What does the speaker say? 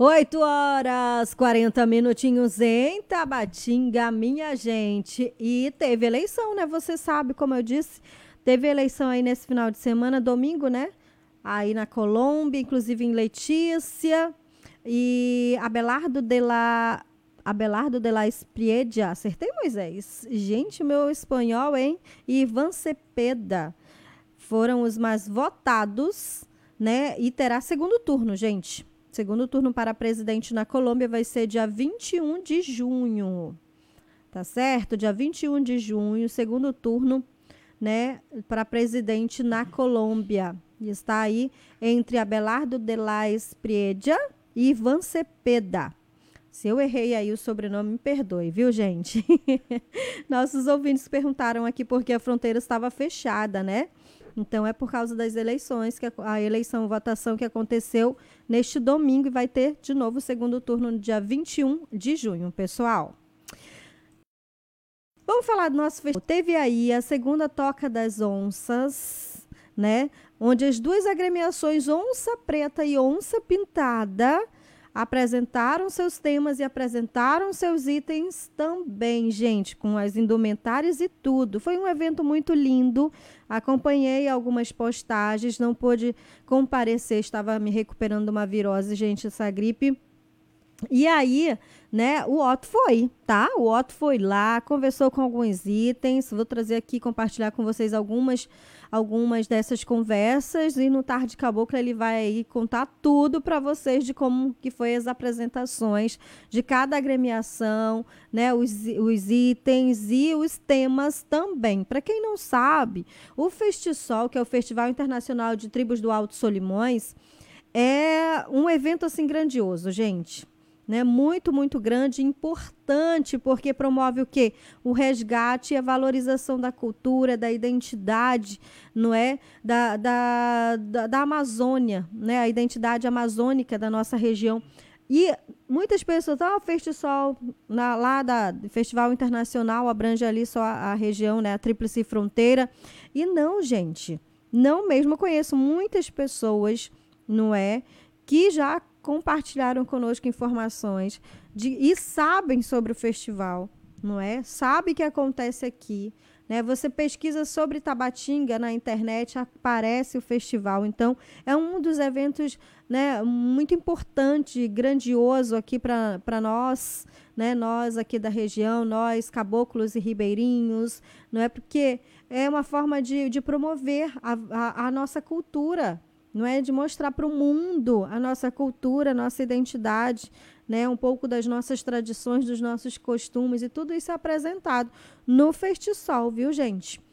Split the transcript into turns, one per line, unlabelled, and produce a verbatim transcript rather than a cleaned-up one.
Oito horas, quarenta minutinhos em Tabatinga, minha gente. E teve eleição, né? Você sabe, como eu disse, teve eleição aí nesse final de semana, domingo, né? Aí na Colômbia, inclusive em Letícia. E Abelardo de la... Abelardo de la Espriella. Acertei, Moisés? Gente, meu espanhol, hein? E Ivan Cepeda foram os mais votados, né? E terá segundo turno, gente. Segundo turno para presidente na Colômbia vai ser dia vinte e um de junho. Tá certo? Dia vinte e um de junho, segundo turno, né, para presidente na Colômbia. E está aí entre Abelardo de la Espriella e Ivan Cepeda. Se eu errei aí o sobrenome, me perdoe, viu, gente? Nossos ouvintes perguntaram aqui porque a fronteira estava fechada, né? Então, é por causa das eleições, que a, a eleição, a votação que aconteceu neste domingo e vai ter, de novo, o segundo turno no dia vinte e um de junho, pessoal. Vamos falar do nosso festival. Teve aí a segunda Toca das Onças, né? Onde as duas agremiações, Onça Preta e Onça Pintada, apresentaram seus temas e apresentaram seus itens também, gente, com as indumentárias e tudo. Foi um evento muito lindo. Acompanhei algumas postagens, não pude comparecer, estava me recuperando de uma virose, gente, essa gripe. E aí, né, o Otto foi, tá? O Otto foi lá, conversou com alguns itens. Vou trazer aqui, compartilhar com vocês algumas, algumas dessas conversas. E no Tarde Cabocla ele vai aí contar tudo para vocês de como que foi as apresentações de cada agremiação, né, os, os itens e os temas também. Para quem não sabe, o Festisol, que é o Festival Internacional de Tribos do Alto Solimões, é um evento assim grandioso, gente. Né, muito, muito grande, importante, porque promove o quê? O resgate e a valorização da cultura, da identidade, não é? Da, da, da, da Amazônia, né? A identidade amazônica da nossa região. E muitas pessoas, ah, o Festisol, na, lá da Festival Internacional, abrange ali só a, a região, né? A Tríplice Fronteira. E não, gente, não mesmo. Eu conheço muitas pessoas, não é? Que já compartilharam conosco informações de, e sabem sobre o festival, não é? Sabe que acontece aqui, né? Você pesquisa sobre Tabatinga na internet, aparece o festival. Então, é um dos eventos, né, muito importante, grandioso aqui para nós, né? Nós aqui da região, nós caboclos e ribeirinhos, não é? Porque é uma forma de, de promover a, a, a nossa cultura, não é, de mostrar para o mundo a nossa cultura, a nossa identidade, né, um pouco das nossas tradições, dos nossos costumes, e tudo isso é apresentado no Festisol, viu, gente?